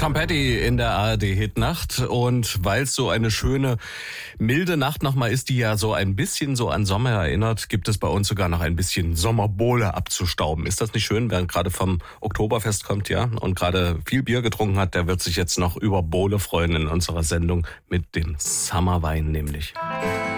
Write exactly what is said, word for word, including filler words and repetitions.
Tom Petty in der A R D-Hitnacht. Und weil es so eine schöne, milde Nacht nochmal ist, die ja so ein bisschen so an Sommer erinnert, gibt es bei uns sogar noch ein bisschen Sommerbohle abzustauben. Ist das nicht schön, wer gerade vom Oktoberfest kommt, ja, und gerade viel Bier getrunken hat, der wird sich jetzt noch über Bohle freuen in unserer Sendung mit dem Summerwein nämlich.